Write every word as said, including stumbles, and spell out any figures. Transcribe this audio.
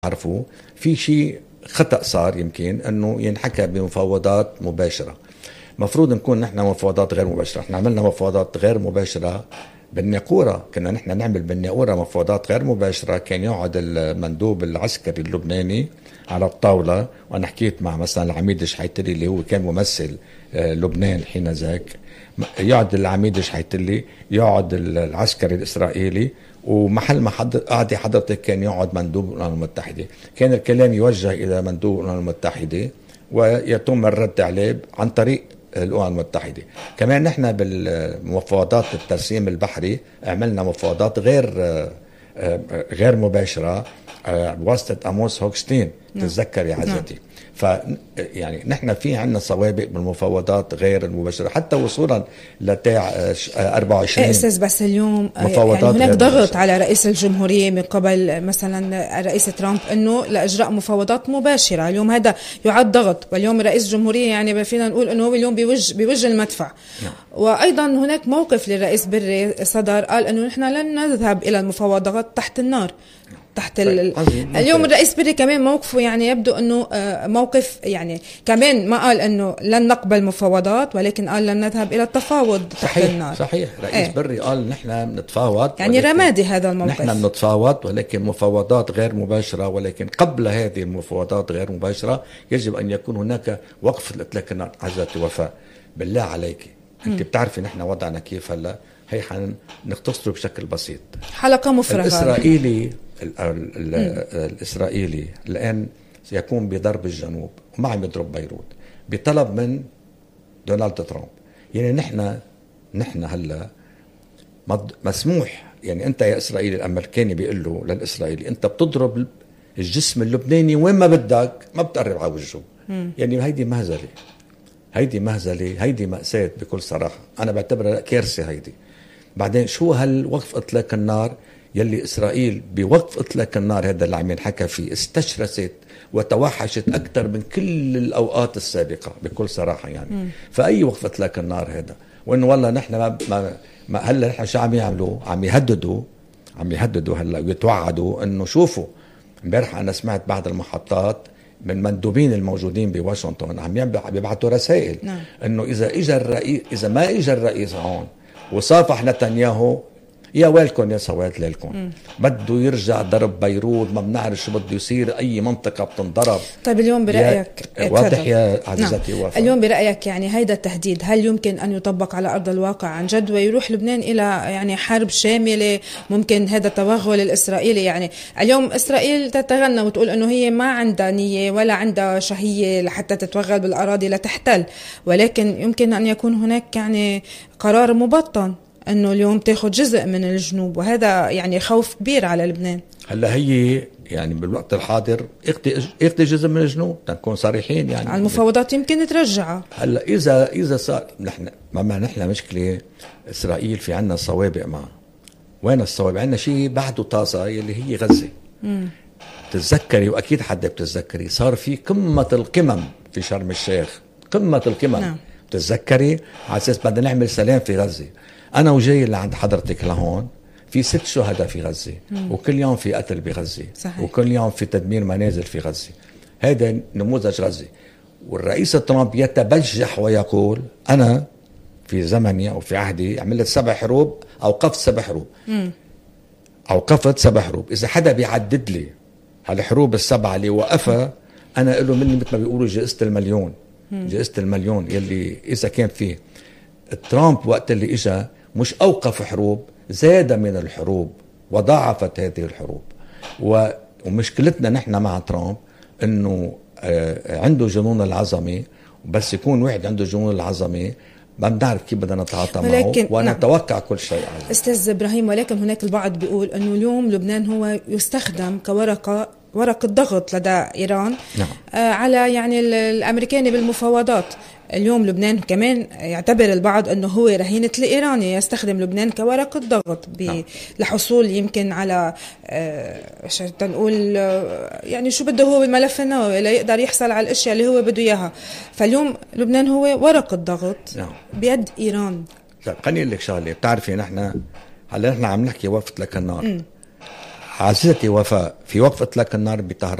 عرفوا في شيء خطأ صار، يمكن أنه ينحكى بمفاوضات مباشرة. مفروض نكون نحن مفاوضات غير مباشرة. احنا عملنا مفاوضات غير مباشرة بالناقورة، كنا نحن نعمل بالناقورة مفاوضات غير مباشرة. كان يقعد المندوب العسكري اللبناني على الطاولة، وأنا حكيت مع مثلا العميد شحيتلي اللي هو كان ممثل لبنان حين ذاك، يقعد العميد شحيتلي، يقعد العسكري الإسرائيلي، ومحل ما حد قاعد حضرتك كان يقعد مندوب الأمم المتحدة. كان الكلام يوجه إلى مندوب الأمم المتحدة ويتم الرد عليه عن طريق الأمم المتحدة. كمان نحن بالمفاوضات الترسيم البحري عملنا مفاوضات غير غير مباشرة بواسطة أموس هوكستين، تتذكر يا عزتي. ف يعني نحن في عندنا سوابق بالمفاوضات غير المباشرة، حتى وصولا لتاع أربعة وعشرين. استاذ بس اليوم يعني هناك ضغط على رئيس الجمهورية من قبل مثلا الرئيس ترامب انه لاجراء مفاوضات مباشرة. اليوم هذا يعد ضغط، واليوم رئيس الجمهورية يعني فينا نقول انه هو اليوم بوجه بوجه المدفع. نعم. وايضا هناك موقف للرئيس بري صدر، قال انه نحن لن نذهب الى المفاوضات تحت النار. تحت ال... اليوم الرئيس بري كمان موقفه يعني يبدو انه موقف يعني كمان ما قال انه لن نقبل مفاوضات، ولكن قال لن نذهب الى التفاوض تحت صحيح النار. صحيح رئيس ايه؟ بري قال نحن بنتفاوض، يعني رمادي هذا الموقف. نحن بنتفاوض ولكن مفاوضات غير مباشرة، ولكن قبل هذه المفاوضات غير مباشرة يجب ان يكون هناك وقف لاطلاق النار. عزتي وفاء بالله عليك، انت بتعرفي نحن وضعنا كيف هلا، هي حنختصره بشكل بسيط. حلقة مفرغة. الاسرائيلي الإسرائيلي الآن سيكون بضرب الجنوب وما عم يضرب بيروت بطلب من دونالد ترامب. يعني نحن نحن هلا مسموح، يعني أنت يا إسرائيلي الأمريكاني بيقول له للإسرائيلي أنت بتضرب الجسم اللبناني وين ما بدك، ما بتقرب على وجهه. يعني هيدي مهزلة، هيدي مهزلة، هيدي مأساة بكل صراحة. أنا بعتبرها كارثة هيدي. بعدين شو هالوقف إطلاق النار يلي إسرائيل بوقف إطلاق النار هذا اللي عم ينحكى فيه استشرست وتوحشت أكثر من كل الأوقات السابقة بكل صراحة يعني. م. فأي وقف إطلاق النار هذا، وإنه والله نحن ما, ما, ما هلا نحن شو عم يعملوا؟ عم يهددوا عم يهددوا هلا ويتوعدوا إنه شوفوا. امبارح أنا سمعت بعض المحطات من مندوبين الموجودين بواشنطن عم يبعثوا رسائل نعم. إنه إذا إجا الرئيس، إذا ما إجا الرئيس هون وصافح نتنياهو، يا ويلكم يا سواد ليلكم، بده يرجع ضرب بيروت، ما بنعرف شو بده يصير، اي منطقه بتنضرب. طيب اليوم برايك واضح يا عزيزتي نعم. وفاء، اليوم برايك يعني هيدا التهديد هل يمكن ان يطبق على ارض الواقع عن جد ويروح لبنان الى يعني حرب شامله؟ ممكن هذا التوغل الاسرائيلي، يعني اليوم اسرائيل تتغنى وتقول انه هي ما عندها نيه ولا عندها شهيه لحتى تتوغل بالاراضي لتحتل، ولكن يمكن ان يكون هناك يعني قرار مبطن انه اليوم تاخذ جزء من الجنوب، وهذا يعني خوف كبير على لبنان. هلا هي يعني بالوقت الحاضر اخذ جزء من الجنوب، تكون صريحين يعني على المفاوضات يمكن ترجعها. هلا اذا اذا صار نحن ما نحن مشكله اسرائيل في عنا صوابع معه. وين الصوابع؟ عندنا شيء بعده طازه يلي هي غزه. امم تتذكري واكيد حدا بتتذكري صار في قمه القمم في شرم الشيخ، قمه القمم. نعم. بتتذكري على اساس بدنا نعمل سلام في غزه. أنا وجاي اللي عند حضرتك لهون في ست شهداء في غزة، مم. وكل يوم في قتل بغزة، صحيح. وكل يوم في تدمير منازل في غزة. هذا نموذج غزة. والرئيس ترامب يتبجح ويقول أنا في زمني أو في عهدي عملت سبع حروب، أوقفت سبع حروب، مم. أوقفت سبع حروب. إذا حدا بيعدد لي هالحروب السبعة اللي وقفها، أنا أقول له مني مثل ما بيقولوا جائزة المليون، جائزة المليون يلي إذا كان فيه. ترامب وقت اللي إجا مش أوقف حروب، زاد من الحروب وضاعفت هذه الحروب. ومشكلتنا نحن مع ترامب إنه عنده جنون العظمة، بس يكون واحد عنده جنون العظمة ما بنعرف كيف بدنا نتعاطى معه ونتوقع نعم. كل شيء. أستاذ إبراهيم، ولكن هناك البعض بيقول إنه اليوم لبنان هو يستخدم كورقة ورقة ضغط لدى إيران نعم. آه على يعني الأمريكاني بالمفاوضات. اليوم لبنان كمان يعتبر البعض أنه هو رهينة الإيراني، يستخدم لبنان كورقة ضغط نعم. لحصول يمكن على آه نقول آه يعني شو بده هو بالملف النووي ليقدر يحصل على الأشياء اللي هو بده إياها. فاليوم لبنان هو ورقة ضغط نعم. بيد إيران. طيب خليني أقول لك شغلة، بتعرفي نحن هلا نحن عم نحكي وقفت لك النار. م. عزيزتي وفاء، في وقف اطلاق النار بطهران